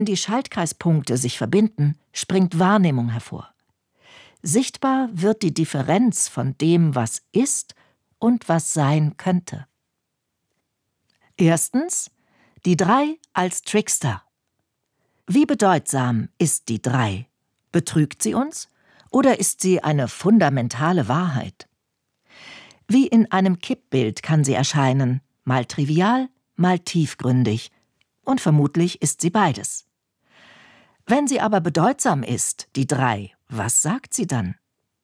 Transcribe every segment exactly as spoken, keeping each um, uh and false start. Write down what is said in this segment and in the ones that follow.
die Schaltkreispunkte sich verbinden, springt Wahrnehmung hervor. Sichtbar wird die Differenz von dem, was ist und was sein könnte. Erstens, die Drei als Trickster. Wie bedeutsam ist die Drei? Betrügt sie uns oder ist sie eine fundamentale Wahrheit? Wie in einem Kippbild kann sie erscheinen, mal trivial, mal tiefgründig, und vermutlich ist sie beides. Wenn sie aber bedeutsam ist, die Drei, was sagt sie dann?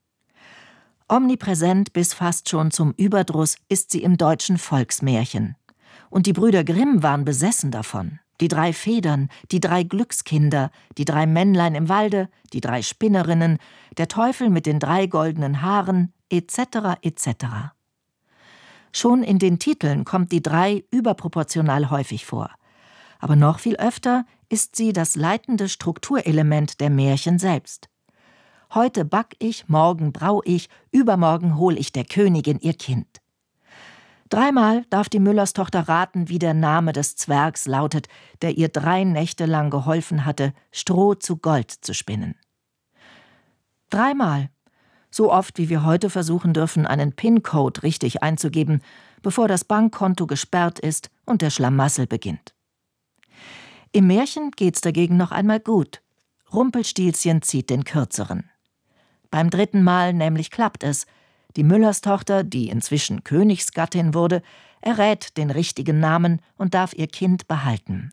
Omnipräsent bis fast schon zum Überdruss ist sie im deutschen Volksmärchen. Und die Brüder Grimm waren besessen davon. Die drei Federn, die drei Glückskinder, die drei Männlein im Walde, die drei Spinnerinnen, der Teufel mit den drei goldenen Haaren, et cetera et cetera. Schon in den Titeln kommt die Drei überproportional häufig vor. Aber noch viel öfter ist sie das leitende Strukturelement der Märchen selbst. Heute back ich, morgen brau ich, übermorgen hol ich der Königin ihr Kind. Dreimal darf die Müllerstochter raten, wie der Name des Zwergs lautet, der ihr drei Nächte lang geholfen hatte, Stroh zu Gold zu spinnen. Dreimal. So oft, wie wir heute versuchen dürfen, einen PIN-Code richtig einzugeben, bevor das Bankkonto gesperrt ist und der Schlamassel beginnt. Im Märchen geht's dagegen noch einmal gut. Rumpelstilzchen zieht den Kürzeren. Beim dritten Mal nämlich klappt es. Die Müllerstochter, die inzwischen Königsgattin wurde, errät den richtigen Namen und darf ihr Kind behalten.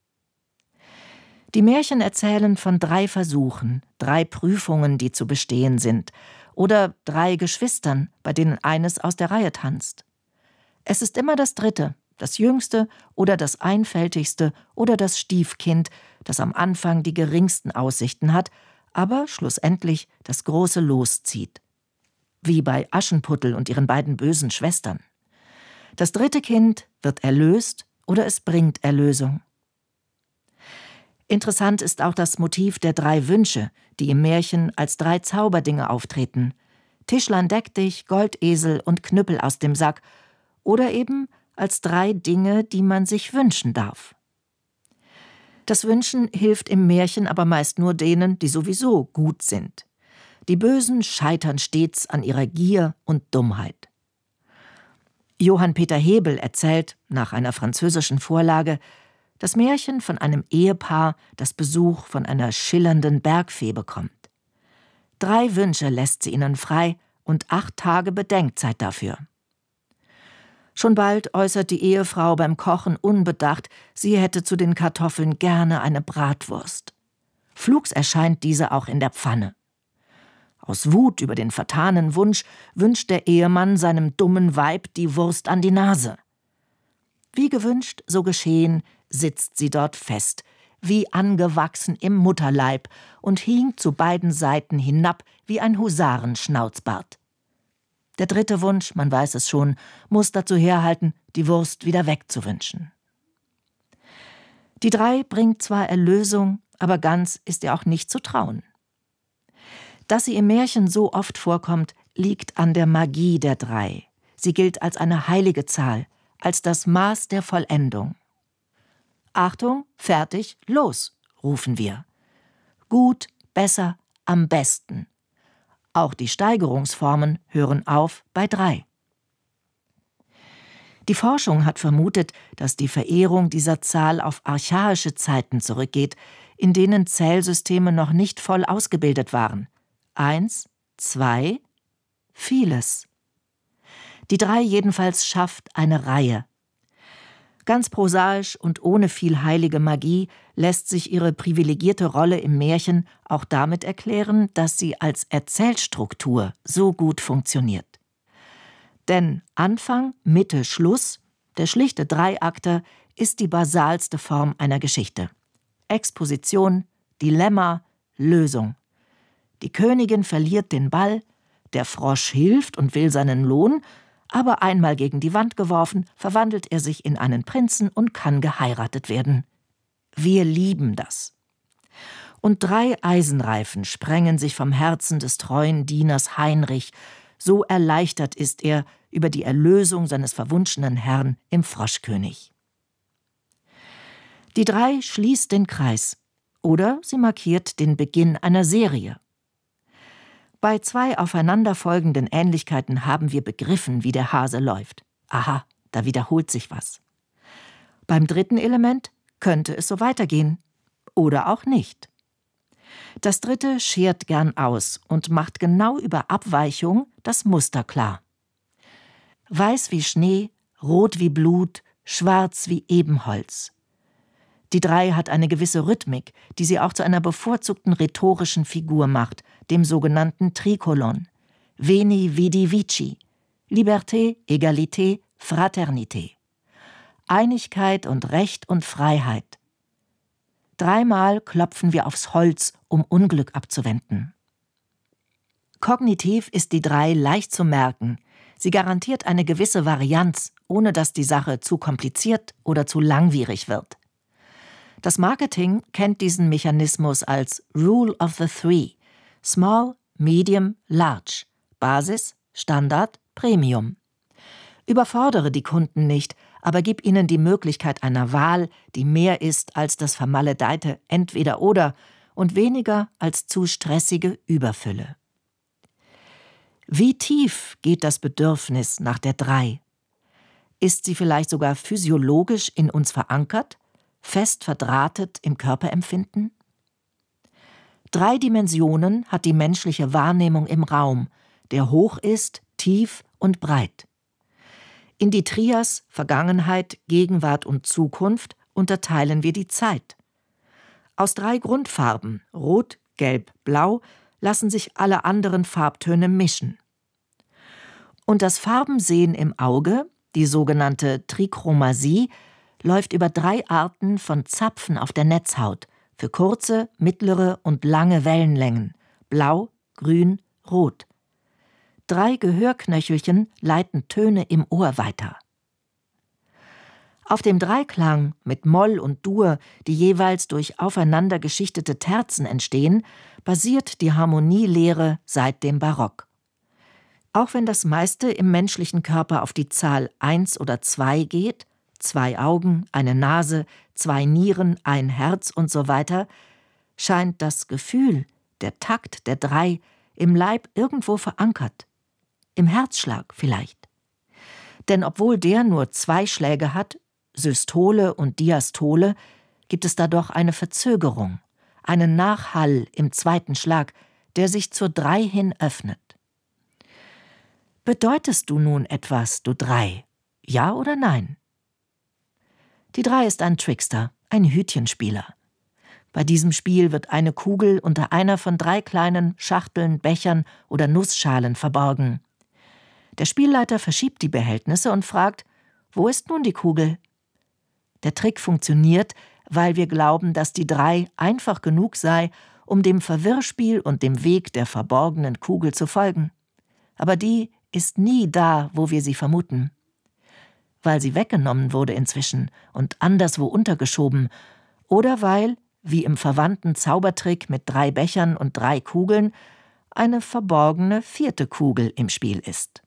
Die Märchen erzählen von drei Versuchen, drei Prüfungen, die zu bestehen sind, oder drei Geschwistern, bei denen eines aus der Reihe tanzt. Es ist immer das Dritte, das Jüngste oder das Einfältigste oder das Stiefkind, das am Anfang die geringsten Aussichten hat, aber schlussendlich das große Los zieht. Wie bei Aschenputtel und ihren beiden bösen Schwestern. Das dritte Kind wird erlöst oder es bringt Erlösung. Interessant ist auch das Motiv der drei Wünsche, die im Märchen als drei Zauberdinge auftreten. Tischlein deck dich, Goldesel und Knüppel aus dem Sack. Oder eben als drei Dinge, die man sich wünschen darf. Das Wünschen hilft im Märchen aber meist nur denen, die sowieso gut sind. Die Bösen scheitern stets an ihrer Gier und Dummheit. Johann Peter Hebel erzählt, nach einer französischen Vorlage, das Märchen von einem Ehepaar, das Besuch von einer schillernden Bergfee bekommt. Drei Wünsche lässt sie ihnen frei und acht Tage Bedenkzeit dafür. Schon bald äußert die Ehefrau beim Kochen unbedacht, sie hätte zu den Kartoffeln gerne eine Bratwurst. Flugs erscheint diese auch in der Pfanne. Aus Wut über den vertanen Wunsch wünscht der Ehemann seinem dummen Weib die Wurst an die Nase. Wie gewünscht, so geschehen, sitzt sie dort fest, wie angewachsen im Mutterleib und hinkt zu beiden Seiten hinab wie ein Husarenschnauzbart. Der dritte Wunsch, man weiß es schon, muss dazu herhalten, die Wurst wieder wegzuwünschen. Die Drei bringt zwar Erlösung, aber ganz ist ihr auch nicht zu trauen. Dass sie im Märchen so oft vorkommt, liegt an der Magie der Drei. Sie gilt als eine heilige Zahl, als das Maß der Vollendung. Achtung, fertig, los, rufen wir. Gut, besser, am besten. Auch die Steigerungsformen hören auf bei drei. Die Forschung hat vermutet, dass die Verehrung dieser Zahl auf archaische Zeiten zurückgeht, in denen Zählsysteme noch nicht voll ausgebildet waren. Eins, zwei, vieles. Die Drei jedenfalls schafft eine Reihe. Ganz prosaisch und ohne viel heilige Magie lässt sich ihre privilegierte Rolle im Märchen auch damit erklären, dass sie als Erzählstruktur so gut funktioniert. Denn Anfang, Mitte, Schluss, der schlichte Dreiakter, ist die basalste Form einer Geschichte. Exposition, Dilemma, Lösung. Die Königin verliert den Ball, der Frosch hilft und will seinen Lohn, aber einmal gegen die Wand geworfen, verwandelt er sich in einen Prinzen und kann geheiratet werden. Wir lieben das. Und drei Eisenreifen sprengen sich vom Herzen des treuen Dieners Heinrich, so erleichtert ist er über die Erlösung seines verwunschenen Herrn im Froschkönig. Die Drei schließt den Kreis, Oder sie markiert den Beginn einer Serie. Bei zwei aufeinanderfolgenden Ähnlichkeiten haben wir begriffen, wie der Hase läuft. Aha, da wiederholt sich was. Beim dritten Element könnte es so weitergehen. Oder auch nicht. Das dritte schert gern aus und macht genau über Abweichung das Muster klar. Weiß wie Schnee, rot wie Blut, schwarz wie Ebenholz. Die drei hat eine gewisse Rhythmik, die sie auch zu einer bevorzugten rhetorischen Figur macht, dem sogenannten Trikolon. Veni, vidi, vici. Liberté, Egalité, Fraternité. Einigkeit und Recht und Freiheit. Dreimal klopfen wir aufs Holz, um Unglück abzuwenden. Kognitiv ist die drei leicht zu merken. Sie garantiert eine gewisse Varianz, ohne dass die Sache zu kompliziert oder zu langwierig wird. Das Marketing kennt diesen Mechanismus als Rule of the Three: Small, Medium, Large, Basis, Standard, Premium. Überfordere die Kunden nicht, aber gib ihnen die Möglichkeit einer Wahl, die mehr ist als das vermaledeite Entweder-Oder und weniger als zu stressige Überfülle. Wie tief geht das Bedürfnis nach der Drei? Ist sie vielleicht sogar physiologisch in uns verankert, fest verdrahtet im Körperempfinden? Drei Dimensionen hat die menschliche Wahrnehmung im Raum, der hoch ist, tief und breit. In die Trias Vergangenheit, Gegenwart und Zukunft unterteilen wir die Zeit. Aus drei Grundfarben, Rot, Gelb, Blau, lassen sich alle anderen Farbtöne mischen. Und das Farbensehen im Auge, die sogenannte Trichromasie, läuft über drei Arten von Zapfen auf der Netzhaut für kurze, mittlere und lange Wellenlängen: Blau, Grün, Rot. Drei Gehörknöchelchen leiten Töne im Ohr weiter. Auf dem Dreiklang mit Moll und Dur, die jeweils durch aufeinander geschichtete Terzen entstehen, basiert die Harmonielehre seit dem Barock. Auch wenn das meiste im menschlichen Körper auf die Zahl eins oder zwei geht, zwei Augen, eine Nase, zwei Nieren, ein Herz und so weiter, scheint das Gefühl, der Takt der Drei im Leib irgendwo verankert. Im Herzschlag vielleicht. Denn obwohl der nur zwei Schläge hat, Systole und Diastole, gibt es da doch eine Verzögerung, einen Nachhall im zweiten Schlag, der sich zur Drei hin öffnet. Bedeutest du nun etwas, du Drei? Ja oder nein? Die Drei ist ein Trickster, ein Hütchenspieler. Bei diesem Spiel wird eine Kugel unter einer von drei kleinen Schachteln, Bechern oder Nussschalen verborgen. Der Spielleiter verschiebt die Behältnisse und fragt: Wo ist nun die Kugel? Der Trick funktioniert, weil wir glauben, dass die Drei einfach genug sei, um dem Verwirrspiel und dem Weg der verborgenen Kugel zu folgen. Aber die ist nie da, wo wir sie vermuten. Weil sie weggenommen wurde inzwischen und anderswo untergeschoben, oder weil, wie im verwandten Zaubertrick mit drei Bechern und drei Kugeln, eine verborgene vierte Kugel im Spiel ist.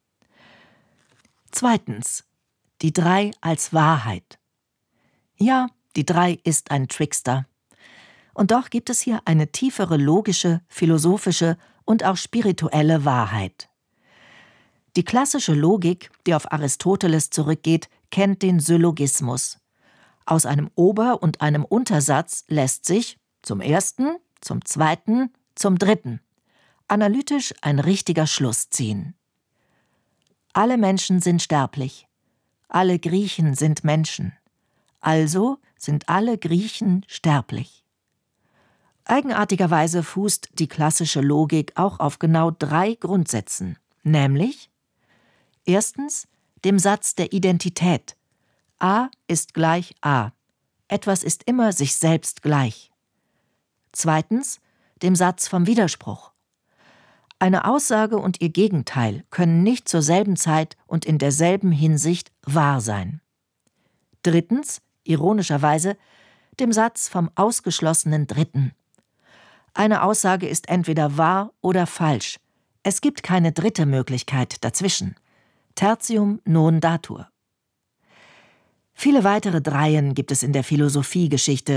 Zweitens. Die Drei als Wahrheit. Ja, die Drei ist ein Trickster. Und doch gibt es hier eine tiefere logische, philosophische und auch spirituelle Wahrheit. Die klassische Logik, die auf Aristoteles zurückgeht, kennt den Syllogismus. Aus einem Ober- und einem Untersatz lässt sich zum ersten, zum zweiten, zum dritten analytisch ein richtiger Schluss ziehen. Alle Menschen sind sterblich. Alle Griechen sind Menschen. Also sind alle Griechen sterblich. Eigenartigerweise fußt die klassische Logik auch auf genau drei Grundsätzen, nämlich erstens dem Satz der Identität. A ist gleich A. Etwas ist immer sich selbst gleich. Zweitens dem Satz vom Widerspruch. Eine Aussage und ihr Gegenteil können nicht zur selben Zeit und in derselben Hinsicht wahr sein. Drittens, ironischerweise, dem Satz vom ausgeschlossenen Dritten. Eine Aussage ist entweder wahr oder falsch. Es gibt keine dritte Möglichkeit dazwischen. Tertium non datur. Viele weitere Dreien gibt es in der Philosophiegeschichte,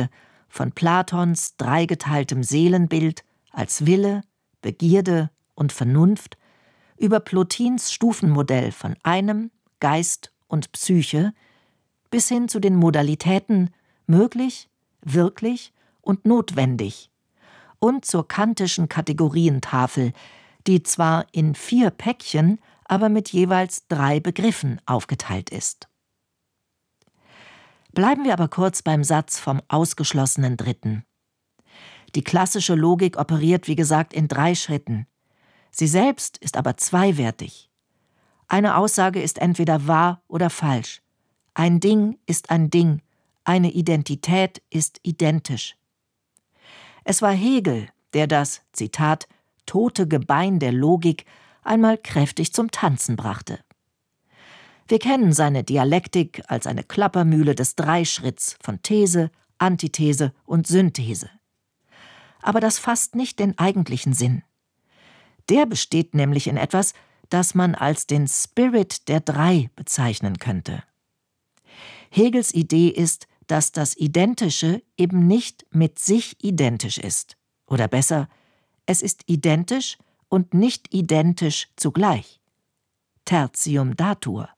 von Platons dreigeteiltem Seelenbild als Wille, Begierde und Vernunft über Plotins Stufenmodell von einem, Geist und Psyche, bis hin zu den Modalitäten möglich, wirklich und notwendig und zur kantischen Kategorientafel, die zwar in vier Päckchen, aber mit jeweils drei Begriffen aufgeteilt ist. Bleiben wir aber kurz beim Satz vom ausgeschlossenen Dritten. Die klassische Logik operiert, wie gesagt, in drei Schritten. Sie selbst ist aber zweiwertig. Eine Aussage ist entweder wahr oder falsch. Ein Ding ist ein Ding, eine Identität ist identisch. Es war Hegel, der das, Zitat, tote Gebein der Logik einmal kräftig zum Tanzen brachte. Wir kennen seine Dialektik als eine Klappermühle des Dreischritts von These, Antithese und Synthese. Aber das fasst nicht den eigentlichen Sinn. Der besteht nämlich in etwas, das man als den Spirit der Drei bezeichnen könnte. Hegels Idee ist, dass das Identische eben nicht mit sich identisch ist. Oder besser, es ist identisch und nicht identisch zugleich. Tertium datur.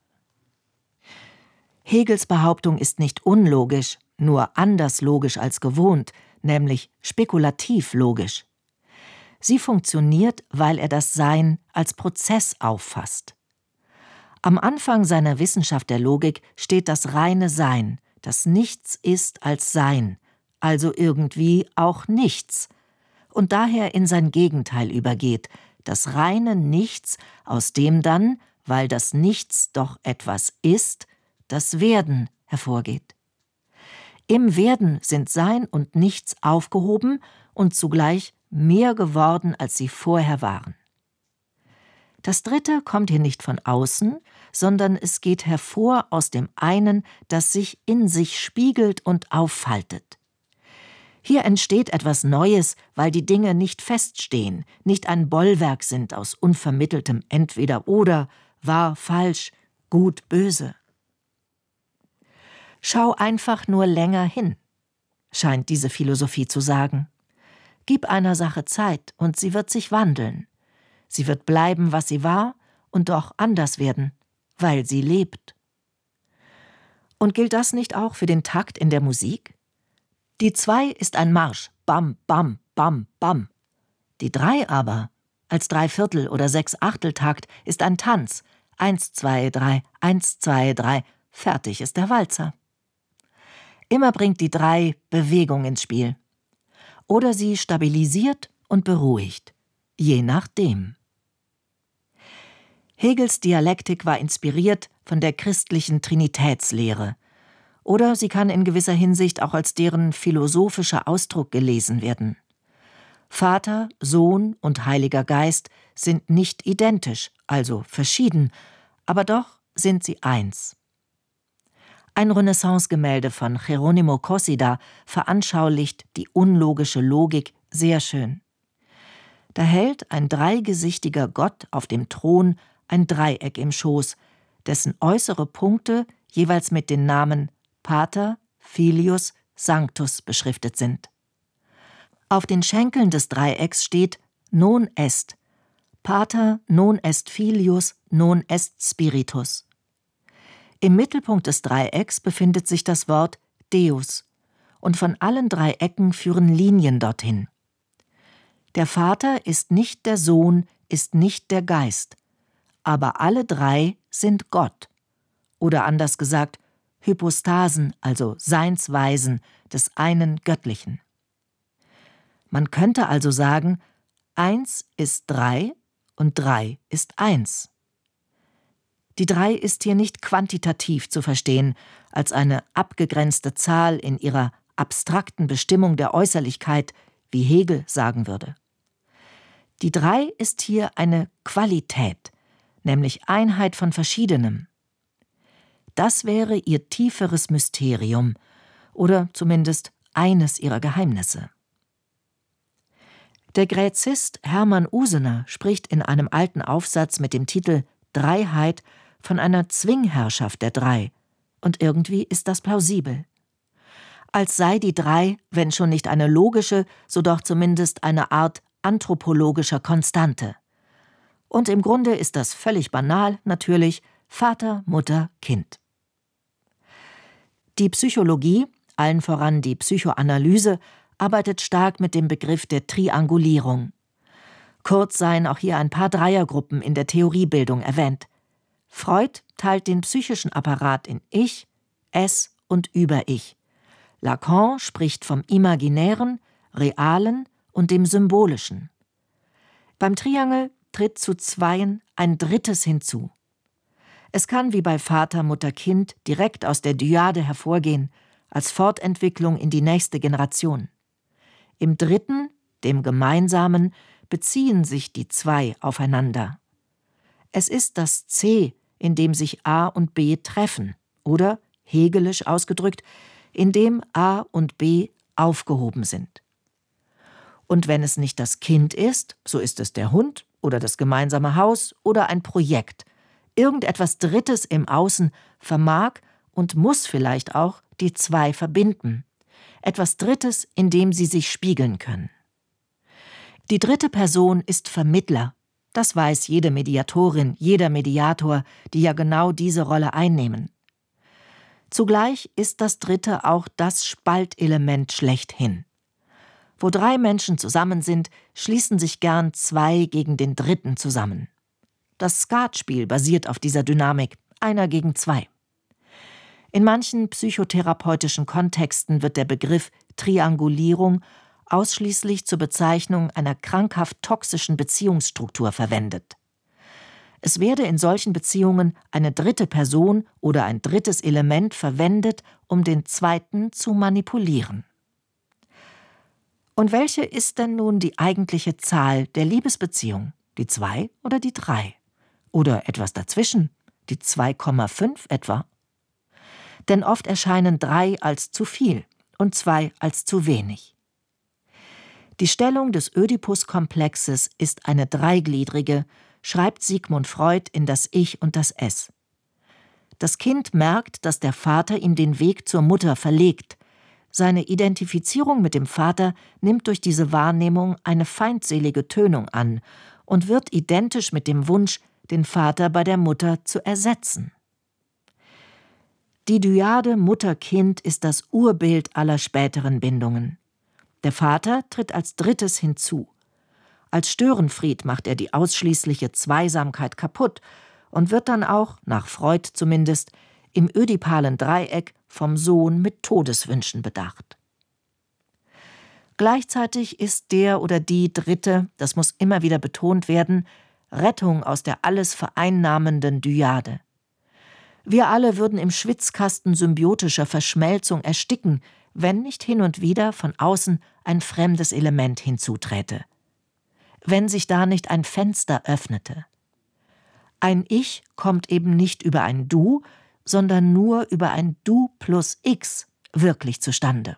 Hegels Behauptung ist nicht unlogisch, nur anders logisch als gewohnt, nämlich spekulativ logisch. Sie funktioniert, weil er das Sein als Prozess auffasst. Am Anfang seiner Wissenschaft der Logik steht das reine Sein, das nichts ist als Sein, also irgendwie auch nichts, und daher in sein Gegenteil übergeht, das reine Nichts, aus dem dann, weil das Nichts doch etwas ist, das Werden hervorgeht. Im Werden sind Sein und Nichts aufgehoben und zugleich mehr geworden, als sie vorher waren. Das Dritte kommt hier nicht von außen, sondern es geht hervor aus dem einen, das sich in sich spiegelt und auffaltet. Hier entsteht etwas Neues, weil die Dinge nicht feststehen, nicht ein Bollwerk sind aus unvermitteltem Entweder-Oder, wahr, falsch, gut, böse. Schau einfach nur länger hin, scheint diese Philosophie zu sagen. Gib einer Sache Zeit und sie wird sich wandeln. Sie wird bleiben, was sie war, und doch anders werden, weil sie lebt. Und gilt das nicht auch für den Takt in der Musik? Die Zwei ist ein Marsch, bam, bam, bam, bam. Die Drei aber, als Dreiviertel- oder Sechsachteltakt, ist ein Tanz. Eins, zwei, drei, eins, zwei, drei, fertig ist der Walzer. Immer bringt die Drei Bewegung ins Spiel. Oder sie stabilisiert und beruhigt, je nachdem. Hegels Dialektik war inspiriert von der christlichen Trinitätslehre. Oder sie kann in gewisser Hinsicht auch als deren philosophischer Ausdruck gelesen werden. Vater, Sohn und Heiliger Geist sind nicht identisch, also verschieden, aber doch sind sie eins. Ein Renaissance-Gemälde von Geronimo Cossida veranschaulicht die unlogische Logik sehr schön. Da hält ein dreigesichtiger Gott auf dem Thron ein Dreieck im Schoß, dessen äußere Punkte jeweils mit den Namen Pater, Filius, Sanctus beschriftet sind. Auf den Schenkeln des Dreiecks steht Non est, Pater non est Filius, non est Spiritus. Im Mittelpunkt des Dreiecks befindet sich das Wort Deus, und von allen drei Ecken führen Linien dorthin. Der Vater ist nicht der Sohn, ist nicht der Geist, aber alle drei sind Gott, oder anders gesagt, Hypostasen, also Seinsweisen des einen Göttlichen. Man könnte also sagen, eins ist drei und drei ist eins. Die Drei ist hier nicht quantitativ zu verstehen, als eine abgegrenzte Zahl in ihrer abstrakten Bestimmung der Äußerlichkeit, wie Hegel sagen würde. Die Drei ist hier eine Qualität, nämlich Einheit von Verschiedenem. Das wäre ihr tieferes Mysterium oder zumindest eines ihrer Geheimnisse. Der Gräzist Hermann Usener spricht in einem alten Aufsatz mit dem Titel Dreiheit von einer Zwingherrschaft der Drei, und irgendwie ist das plausibel. als sei die drei, wenn schon nicht eine logische, so doch zumindest eine Art anthropologischer Konstante. Und im Grunde ist das völlig banal, natürlich Vater, Mutter, Kind. Die Psychologie, allen voran die Psychoanalyse, arbeitet stark mit dem Begriff der Triangulierung. Kurz seien auch hier ein paar Dreiergruppen in der Theoriebildung erwähnt. Freud teilt den psychischen Apparat in Ich, Es und Über-Ich. Lacan spricht vom Imaginären, Realen und dem Symbolischen. Beim Triangel tritt zu Zweien ein Drittes hinzu. Es kann wie bei Vater, Mutter, Kind direkt aus der Dyade hervorgehen, als Fortentwicklung in die nächste Generation. Im Dritten, dem Gemeinsamen, beziehen sich die zwei aufeinander. Es ist das C, in dem sich A und B treffen, oder, hegelisch ausgedrückt, in dem A und B aufgehoben sind. Und wenn es nicht das Kind ist, so ist es der Hund oder das gemeinsame Haus oder ein Projekt. Irgendetwas Drittes im Außen vermag und muss vielleicht auch die zwei verbinden. Etwas Drittes, in dem sie sich spiegeln können. Die dritte Person ist Vermittler. Das weiß jede Mediatorin, jeder Mediator, die ja genau diese Rolle einnehmen. Zugleich ist das Dritte auch das Spaltelement schlechthin. Wo drei Menschen zusammen sind, schließen sich gern zwei gegen den Dritten zusammen. Das Skatspiel basiert auf dieser Dynamik, einer gegen zwei. In manchen psychotherapeutischen Kontexten wird der Begriff Triangulierung ausschließlich zur Bezeichnung einer krankhaft toxischen Beziehungsstruktur verwendet. Es werde in solchen Beziehungen eine dritte Person oder ein drittes Element verwendet, um den zweiten zu manipulieren. Und welche ist denn nun die eigentliche Zahl der Liebesbeziehung? Die zwei oder die drei? Oder etwas dazwischen? Die zwei Komma fünf etwa? Denn oft erscheinen drei als zu viel und zwei als zu wenig. Die Stellung des Ödipus-Komplexes ist eine dreigliedrige, schreibt Sigmund Freud in Das Ich und das Es. Das Kind merkt, dass der Vater ihm den Weg zur Mutter verlegt. Seine Identifizierung mit dem Vater nimmt durch diese Wahrnehmung eine feindselige Tönung an und wird identisch mit dem Wunsch, den Vater bei der Mutter zu ersetzen. Die Dyade Mutter-Kind ist das Urbild aller späteren Bindungen. Der Vater tritt als Drittes hinzu. Als Störenfried macht er die ausschließliche Zweisamkeit kaputt und wird dann auch, nach Freud zumindest, im ödipalen Dreieck vom Sohn mit Todeswünschen bedacht. Gleichzeitig ist der oder die Dritte, das muss immer wieder betont werden, Rettung aus der alles vereinnahmenden Dyade. Wir alle würden im Schwitzkasten symbiotischer Verschmelzung ersticken, wenn nicht hin und wieder von außen ein fremdes Element hinzuträte. Wenn sich da nicht ein Fenster öffnete. Ein Ich kommt eben nicht über ein Du, sondern nur über ein Du plus X wirklich zustande.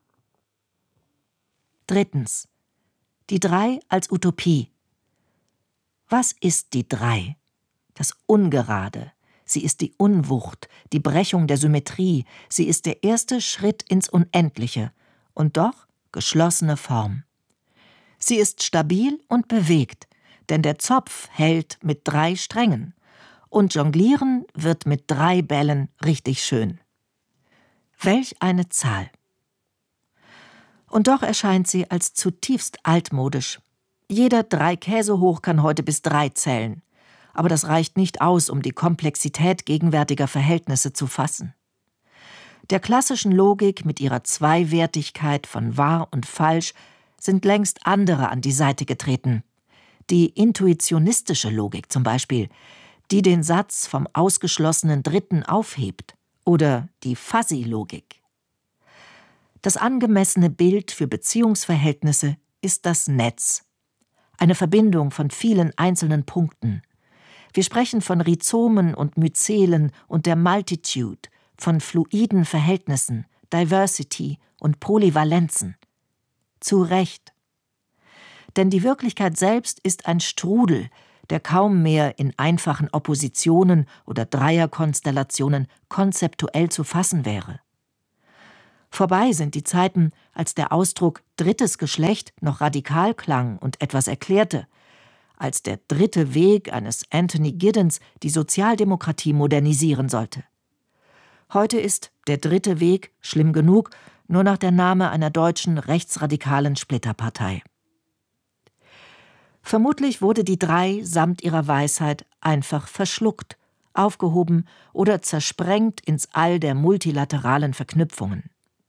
Drittens. Die Drei als Utopie. Was ist die Drei? Das Ungerade. Sie ist die Unwucht, die Brechung der Symmetrie. Sie ist der erste Schritt ins Unendliche und doch geschlossene Form. Sie ist stabil und bewegt, denn der Zopf hält mit drei Strängen und Jonglieren wird mit drei Bällen richtig schön. Welch eine Zahl! Und doch erscheint sie als zutiefst altmodisch. Jeder drei Käse hoch kann heute bis drei zählen. Aber das reicht nicht aus, um die Komplexität gegenwärtiger Verhältnisse zu fassen. Der klassischen Logik mit ihrer Zweiwertigkeit von wahr und falsch sind längst andere an die Seite getreten. Die intuitionistische Logik zum Beispiel, die den Satz vom ausgeschlossenen Dritten aufhebt, oder die Fuzzy-Logik. Das angemessene Bild für Beziehungsverhältnisse ist das Netz, eine Verbindung von vielen einzelnen Punkten. Wir sprechen von Rhizomen und Myzelen und der Multitude, von fluiden Verhältnissen, Diversity und Polyvalenzen. Zu Recht. Denn die Wirklichkeit selbst ist ein Strudel, der kaum mehr in einfachen Oppositionen oder Dreierkonstellationen konzeptuell zu fassen wäre. Vorbei sind die Zeiten, als der Ausdruck drittes Geschlecht noch radikal klang und etwas erklärte, als der dritte Weg eines Anthony Giddens die Sozialdemokratie modernisieren sollte. Heute ist der dritte Weg, schlimm genug, nur noch der Name einer deutschen rechtsradikalen Splitterpartei. Vermutlich wurde die Drei samt ihrer Weisheit einfach verschluckt, aufgehoben oder zersprengt ins All der multilateralen Verknüpfungen.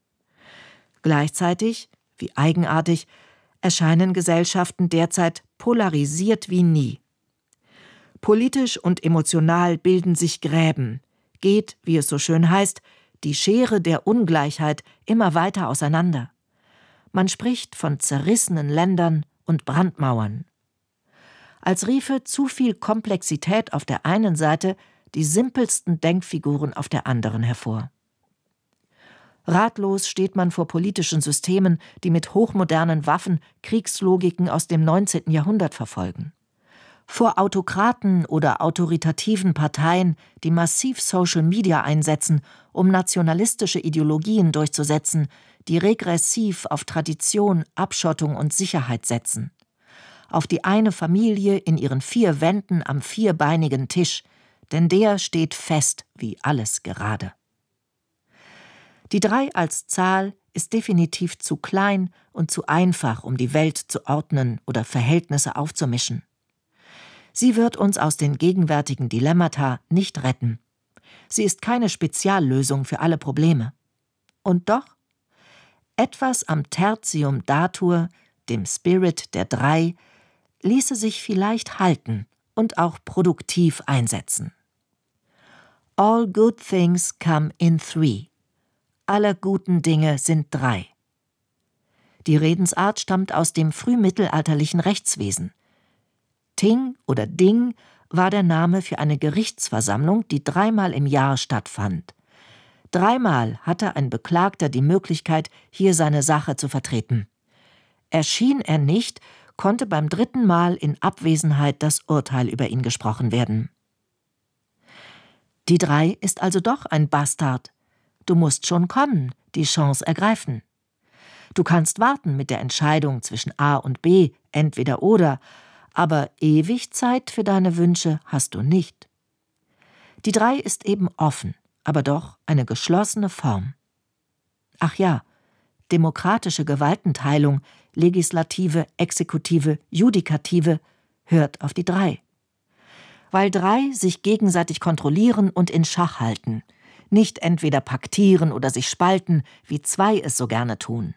Gleichzeitig, wie eigenartig, erscheinen Gesellschaften derzeit polarisiert wie nie. Politisch und emotional bilden sich Gräben, geht, wie es so schön heißt, die Schere der Ungleichheit immer weiter auseinander. Man spricht von zerrissenen Ländern und Brandmauern. Als riefe zu viel Komplexität auf der einen Seite die simpelsten Denkfiguren auf der anderen hervor. Ratlos steht man vor politischen Systemen, die mit hochmodernen Waffen Kriegslogiken aus dem neunzehnten Jahrhundert verfolgen. Vor Autokraten oder autoritativen Parteien, die massiv Social Media einsetzen, um nationalistische Ideologien durchzusetzen, die regressiv auf Tradition, Abschottung und Sicherheit setzen. Auf die eine Familie in ihren vier Wänden am vierbeinigen Tisch, denn der steht fest wie alles gerade. Die Drei als Zahl ist definitiv zu klein und zu einfach, um die Welt zu ordnen oder Verhältnisse aufzumischen. Sie wird uns aus den gegenwärtigen Dilemmata nicht retten. Sie ist keine Speziallösung für alle Probleme. Und doch, etwas am Tertium datur, dem Spirit der Drei, ließe sich vielleicht halten und auch produktiv einsetzen. All good things come in three. Alle guten Dinge sind drei. Die Redensart stammt aus dem frühmittelalterlichen Rechtswesen. Ting oder Ding war der Name für eine Gerichtsversammlung, die dreimal im Jahr stattfand. Dreimal hatte ein Beklagter die Möglichkeit, hier seine Sache zu vertreten. Erschien er nicht, konnte beim dritten Mal in Abwesenheit das Urteil über ihn gesprochen werden. Die Drei ist also doch ein Bastard. Du musst schon kommen, die Chance ergreifen. Du kannst warten mit der Entscheidung zwischen A und B, entweder oder, aber ewig Zeit für deine Wünsche hast du nicht. Die Drei ist eben offen, aber doch eine geschlossene Form. Ach ja, demokratische Gewaltenteilung, Legislative, Exekutive, Judikative, hört auf die Drei. Weil drei sich gegenseitig kontrollieren und in Schach halten, nicht entweder paktieren oder sich spalten, wie zwei es so gerne tun.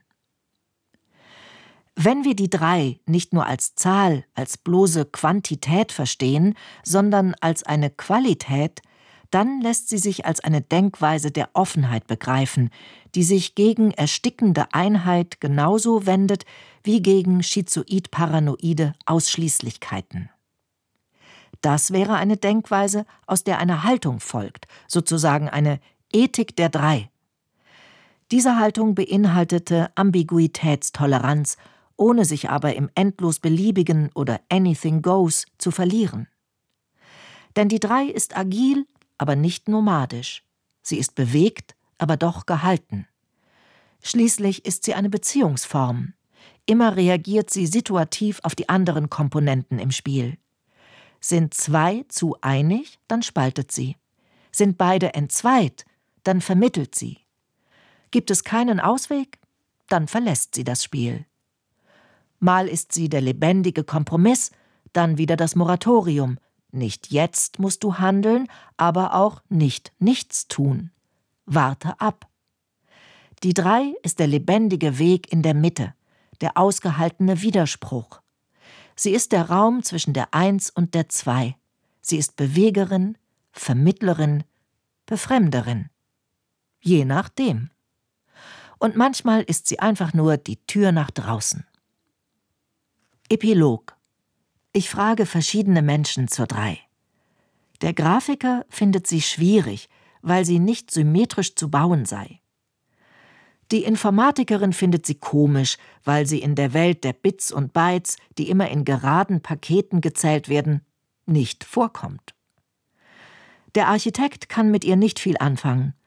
Wenn wir die Drei nicht nur als Zahl, als bloße Quantität verstehen, sondern als eine Qualität, dann lässt sie sich als eine Denkweise der Offenheit begreifen, die sich gegen erstickende Einheit genauso wendet wie gegen schizoid-paranoide Ausschließlichkeiten. Das wäre eine Denkweise, aus der eine Haltung folgt, sozusagen eine Ethik der Drei. Diese Haltung beinhaltete Ambiguitätstoleranz, ohne sich aber im endlos Beliebigen oder Anything Goes zu verlieren. Denn die Drei ist agil, aber nicht nomadisch. Sie ist bewegt, aber doch gehalten. Schließlich ist sie eine Beziehungsform. Immer reagiert sie situativ auf die anderen Komponenten im Spiel. Sind zwei zu einig, dann spaltet sie. Sind beide entzweit, dann vermittelt sie. Gibt es keinen Ausweg, dann verlässt sie das Spiel. Mal ist sie der lebendige Kompromiss, dann wieder das Moratorium. Nicht jetzt musst du handeln, aber auch nicht nichts tun. Warte ab. Die Drei ist der lebendige Weg in der Mitte, der ausgehaltene Widerspruch. Sie ist der Raum zwischen der Eins und der Zwei. Sie ist Bewegerin, Vermittlerin, Befremderin. Je nachdem. Und manchmal ist sie einfach nur die Tür nach draußen. Epilog. Ich frage verschiedene Menschen zur Drei. Der Grafiker findet sie schwierig, weil sie nicht symmetrisch zu bauen sei. Die Informatikerin findet sie komisch, weil sie in der Welt der Bits und Bytes, die immer in geraden Paketen gezählt werden, nicht vorkommt. Der Architekt kann mit ihr nicht viel anfangen.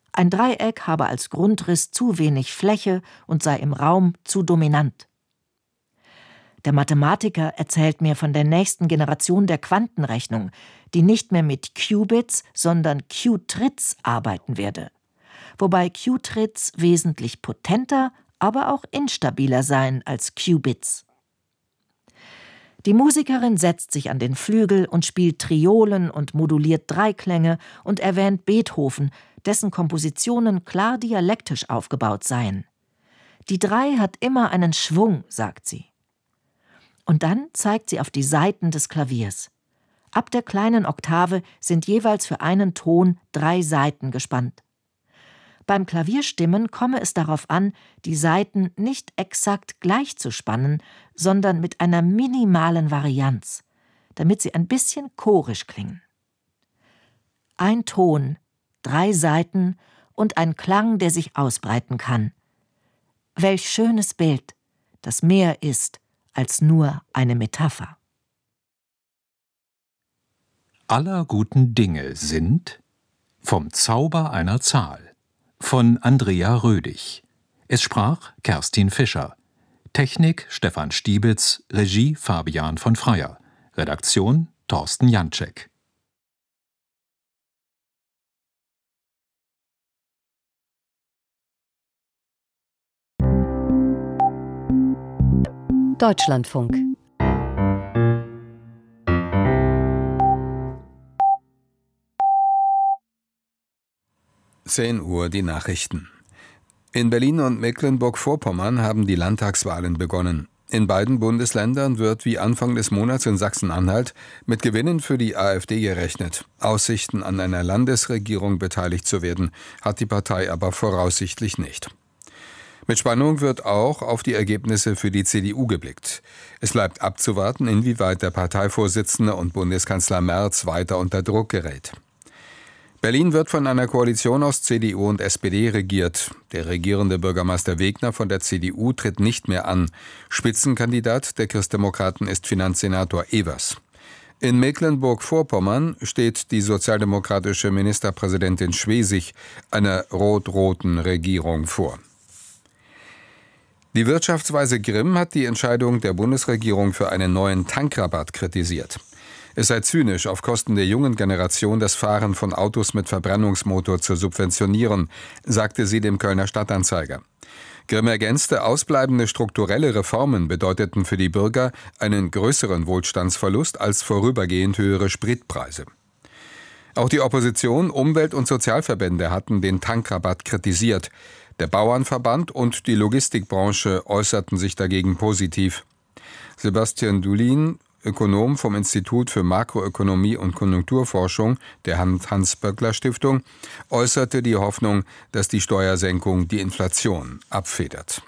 Ein Dreieck habe als Grundriss zu wenig Fläche und sei im Raum zu dominant. Der Mathematiker erzählt mir von der nächsten Generation der Quantenrechnung, die nicht mehr mit Qubits, sondern Qtrits arbeiten werde. Wobei Qtrits wesentlich potenter, aber auch instabiler seien als Qubits. Die Musikerin setzt sich an den Flügel und spielt Triolen und moduliert Dreiklänge und erwähnt Beethoven, dessen Kompositionen klar dialektisch aufgebaut seien. Die Drei hat immer einen Schwung, sagt sie. Und dann zeigt sie auf die Saiten des Klaviers. Ab der kleinen Oktave sind jeweils für einen Ton drei Saiten gespannt. Beim Klavierstimmen komme es darauf an, die Saiten nicht exakt gleich zu spannen, sondern mit einer minimalen Varianz, damit sie ein bisschen chorisch klingen. Ein Ton, drei Saiten und ein Klang, der sich ausbreiten kann. Welch schönes Bild, das mehr ist als nur eine Metapher. Aller guten Dinge sind vom Zauber einer Zahl von Andrea Rödig. Es sprach Kerstin Fischer. Technik Stefan Stiebitz, Regie Fabian von Freyer. Redaktion Thorsten Janczek. Deutschlandfunk. zehn Uhr die Nachrichten. In Berlin und Mecklenburg-Vorpommern haben die Landtagswahlen begonnen. In beiden Bundesländern wird wie Anfang des Monats in Sachsen-Anhalt mit Gewinnen für die AfD gerechnet. Aussichten an einer Landesregierung beteiligt zu werden, hat die Partei aber voraussichtlich nicht. Mit Spannung wird auch auf die Ergebnisse für die C D U geblickt. Es bleibt abzuwarten, inwieweit der Parteivorsitzende und Bundeskanzler Merz weiter unter Druck gerät. Berlin wird von einer Koalition aus C D U und S P D regiert. Der regierende Bürgermeister Wegner von der C D U tritt nicht mehr an. Spitzenkandidat der Christdemokraten ist Finanzsenator Evers. In Mecklenburg-Vorpommern steht die sozialdemokratische Ministerpräsidentin Schwesig einer rot-roten Regierung vor. Die Wirtschaftsweise Grimm hat die Entscheidung der Bundesregierung für einen neuen Tankrabatt kritisiert. Es sei zynisch, auf Kosten der jungen Generation das Fahren von Autos mit Verbrennungsmotor zu subventionieren, sagte sie dem Kölner Stadtanzeiger. Grimm ergänzte, ausbleibende strukturelle Reformen bedeuteten für die Bürger einen größeren Wohlstandsverlust als vorübergehend höhere Spritpreise. Auch die Opposition, Umwelt- und Sozialverbände hatten den Tankrabatt kritisiert. Der Bauernverband und die Logistikbranche äußerten sich dagegen positiv. Sebastian Dulin, Ökonom vom Institut für Makroökonomie und Konjunkturforschung der Hans-Böckler-Stiftung, äußerte die Hoffnung, dass die Steuersenkung die Inflation abfedert.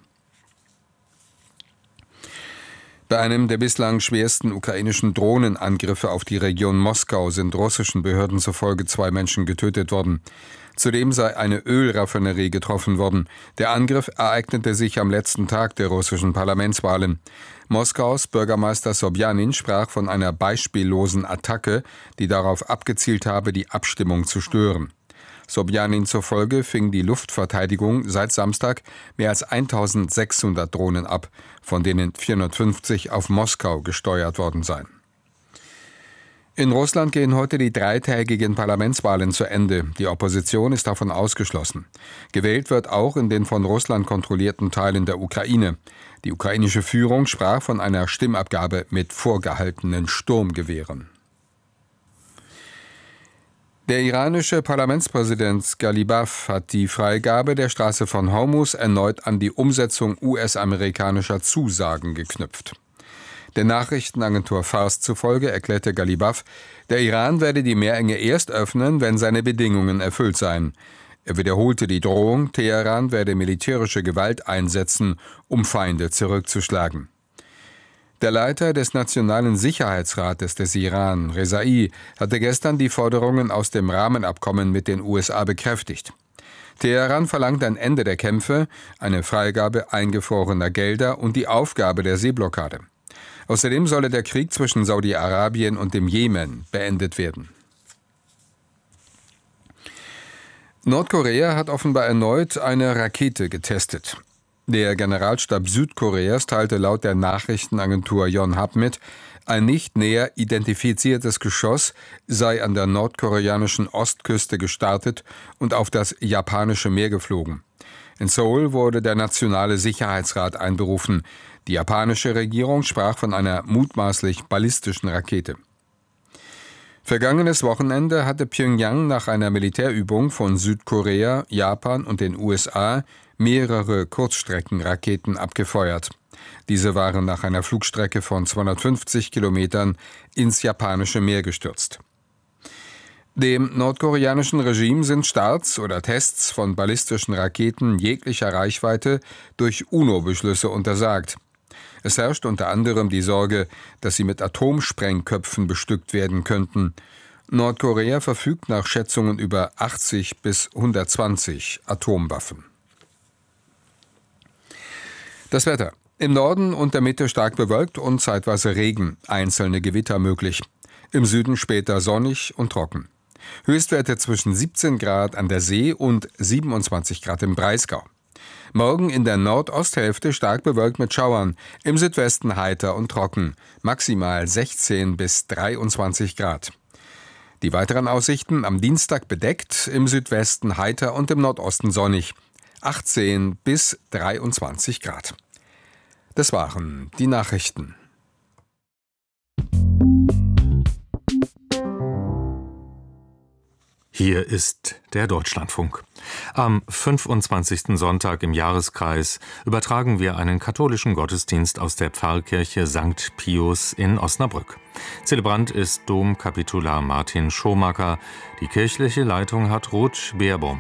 Bei einem der bislang schwersten ukrainischen Drohnenangriffe auf die Region Moskau sind russischen Behörden zufolge zwei Menschen getötet worden. Zudem sei eine Ölraffinerie getroffen worden. Der Angriff ereignete sich am letzten Tag der russischen Parlamentswahlen. Moskaus Bürgermeister Sobjanin sprach von einer beispiellosen Attacke, die darauf abgezielt habe, die Abstimmung zu stören. Sobjanin zufolge fing die Luftverteidigung seit Samstag mehr als eintausendsechshundert Drohnen ab, von denen vierhundertfünfzig auf Moskau gesteuert worden seien. In Russland gehen heute die dreitägigen Parlamentswahlen zu Ende. Die Opposition ist davon ausgeschlossen. Gewählt wird auch in den von Russland kontrollierten Teilen der Ukraine. Die ukrainische Führung sprach von einer Stimmabgabe mit vorgehaltenen Sturmgewehren. Der iranische Parlamentspräsident Ghalibaf hat die Freigabe der Straße von Hormuz erneut an die Umsetzung U S-amerikanischer Zusagen geknüpft. Der Nachrichtenagentur Fars zufolge erklärte Ghalibaf, der Iran werde die Meerenge erst öffnen, wenn seine Bedingungen erfüllt seien. Er wiederholte die Drohung, Teheran werde militärische Gewalt einsetzen, um Feinde zurückzuschlagen. Der Leiter des Nationalen Sicherheitsrates des Iran, Rezai, hatte gestern die Forderungen aus dem Rahmenabkommen mit den U S A bekräftigt. Teheran verlangt ein Ende der Kämpfe, eine Freigabe eingefrorener Gelder und die Aufgabe der Seeblockade. Außerdem solle der Krieg zwischen Saudi-Arabien und dem Jemen beendet werden. Nordkorea hat offenbar erneut eine Rakete getestet. Der Generalstab Südkoreas teilte laut der Nachrichtenagentur Yonhap mit, ein nicht näher identifiziertes Geschoss sei an der nordkoreanischen Ostküste gestartet und auf das japanische Meer geflogen. In Seoul wurde der Nationale Sicherheitsrat einberufen. Die japanische Regierung sprach von einer mutmaßlich ballistischen Rakete. Vergangenes Wochenende hatte Pjöngjang nach einer Militärübung von Südkorea, Japan und den U S A mehrere Kurzstreckenraketen abgefeuert. Diese waren nach einer Flugstrecke von zweihundertfünfzig Kilometern ins japanische Meer gestürzt. Dem nordkoreanischen Regime sind Starts oder Tests von ballistischen Raketen jeglicher Reichweite durch UNO-Beschlüsse untersagt. Es herrscht unter anderem die Sorge, dass sie mit Atomsprengköpfen bestückt werden könnten. Nordkorea verfügt nach Schätzungen über achtzig bis hundertzwanzig Atomwaffen. Das Wetter. Im Norden und der Mitte stark bewölkt und zeitweise Regen, einzelne Gewitter möglich. Im Süden später sonnig und trocken. Höchstwerte zwischen siebzehn Grad an der See und siebenundzwanzig Grad im Breisgau. Morgen in der Nordosthälfte stark bewölkt mit Schauern, im Südwesten heiter und trocken, maximal sechzehn bis dreiundzwanzig Grad. Die weiteren Aussichten: am Dienstag bedeckt, im Südwesten heiter und im Nordosten sonnig, achtzehn bis dreiundzwanzig Grad. Das waren die Nachrichten. Hier ist der Deutschlandfunk. Am fünfundzwanzigsten Sonntag im Jahreskreis übertragen wir einen katholischen Gottesdienst aus der Pfarrkirche Sankt Pius in Osnabrück. Zelebrant ist Domkapitular Martin Schomacker. Die kirchliche Leitung hat Ruth Beerbom.